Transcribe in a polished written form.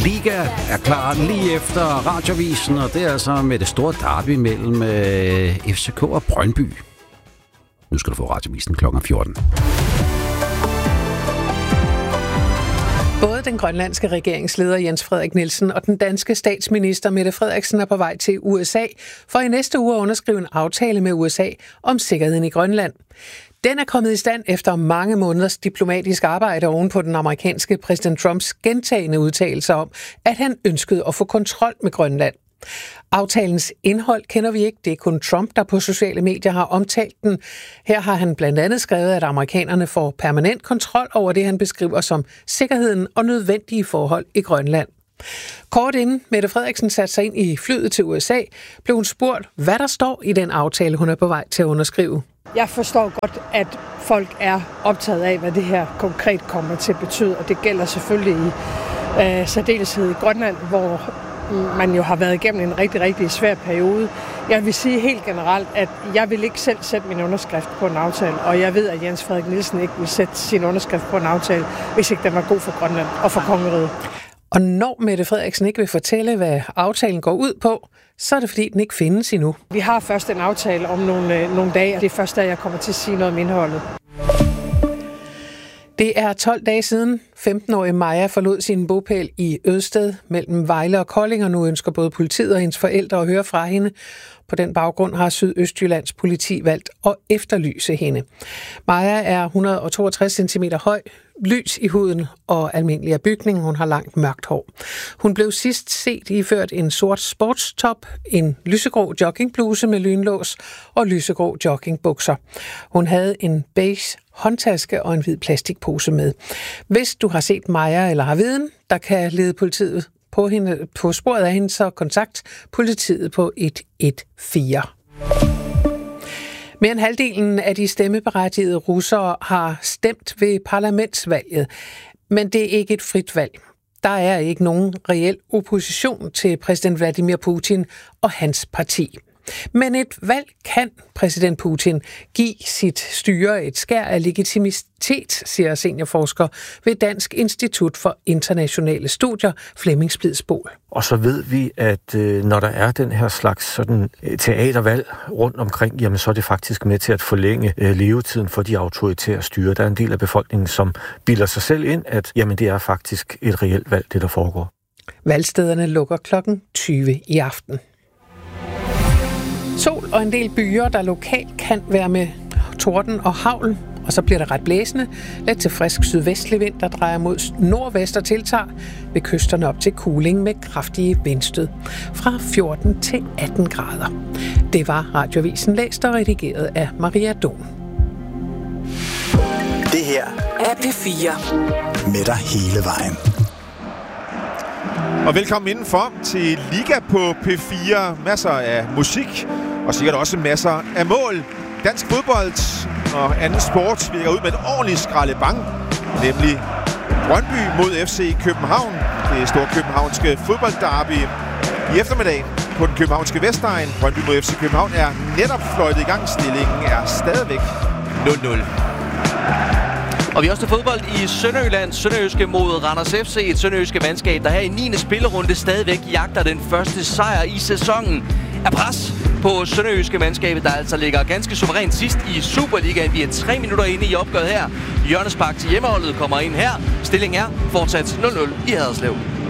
Liga er klar lige efter Radioavisen, og det er altså med det store derby mellem FCK og Brøndby. Nu skal du få Radioavisen kl. 14. Både den grønlandske regeringsleder Jens Frederik Nielsen og den danske statsminister Mette Frederiksen er på vej til USA for i næste uge at underskrive en aftale med USA om sikkerheden i Grønland. Den er kommet i stand efter mange måneders diplomatisk arbejde oven på den amerikanske præsident Trumps gentagne udtalelser om, at han ønskede at få kontrol med Grønland. Aftalens indhold kender vi ikke. Det er kun Trump, der på sociale medier har omtalt den. Her har han blandt andet skrevet, at amerikanerne får permanent kontrol over det, han beskriver som sikkerheden og nødvendige forhold i Grønland. Kort inden Mette Frederiksen satte sig ind i flyet til USA, blev hun spurgt, hvad der står i den aftale, hun er på vej til at underskrive. Jeg forstår godt, at folk er optaget af, hvad det her konkret kommer til at betyde, og det gælder selvfølgelig i særdeleshed i Grønland, hvor man jo har været igennem en rigtig, rigtig svær periode. Jeg vil sige helt generelt, at jeg vil ikke selv sætte min underskrift på en aftale, og jeg ved, at Jens Frederik Nielsen ikke vil sætte sin underskrift på en aftale, hvis ikke den var god for Grønland og for kongeriget. Og når Mette Frederiksen ikke vil fortælle, hvad aftalen går ud på, så er det fordi, den ikke findes endnu. Vi har først en aftale om nogle dage, og det er først, da jeg kommer til at sige noget om indholdet. Det er 12 dage siden 15-årige Maja forlod sin bopæl i Ødsted mellem Vejle og Kolding, og nu ønsker både politiet og hendes forældre at høre fra hende. På den baggrund har Sydøstjyllands politi valgt at efterlyse hende. Maja er 162 cm høj, lys i huden og almindelig af bygning. Hun har langt mørkt hår. Hun blev sidst set iført en sort sportstop, en lysegrå joggingbluse med lynlås og lysegrå joggingbukser. Hun havde en beige håndtaske og en hvid plastikpose med. Hvis du har set Maja eller har viden, der kan lede politiet på sporet af hende, så kontakt politiet på 114. Mere end halvdelen af de stemmeberettigede russere har stemt ved parlamentsvalget, men det er ikke et frit valg. Der er ikke nogen reel opposition til præsident Vladimir Putin og hans parti. Men et valg kan præsident Putin give sit styre et skær af legitimitet, siger seniorforsker ved Dansk Institut for Internationale Studier, Flemming Splidsbol. Og så ved vi, at når der er den her slags sådan teatervalg rundt omkring, jamen så er det faktisk med til at forlænge levetiden for de autoritære styre. Der er en del af befolkningen, som bilder sig selv ind, at jamen, det er faktisk et reelt valg, det der foregår. Valgstederne lukker klokken 20 i aften. Sol og en del byer, der lokalt kan være med torden og hagl, og så bliver det ret blæsende. Let til frisk sydvestlig vind, der drejer mod nordvest og tiltager ved kysterne op til kuling med kraftige vindstød fra 14 til 18 grader. Det var Radioavisen læst og redigeret af Maria Don. Det her er P4 med dig hele vejen. Og velkommen indenfor til Liga på P4. Masser af musik og sikkert også masser af mål. Dansk fodbold og anden sport virker ud med et ordentligt skraldebang, nemlig Brøndby mod FC København. Det store københavnske fodboldderby i eftermiddag på den københavnske Vestegn. Brøndby mod FC København er netop fløjtet i gang. Stillingen er stadigvæk 0-0. Og vi er også til fodbold i Sønderjylland. Sønderjyske mod Randers FC. Et sønderjyske mandskab, der her i 9. spillerunde stadigvæk jagter den første sejr i sæsonen. Er pres på sønderjyske mandskabet, der altså ligger ganske suverænt sidst i Superligaen. Vi er 3 minutter inde i opgøret her. Hjørnespark til hjemmeholdet kommer ind her. Stillingen er fortsat 0-0 i Haderslev.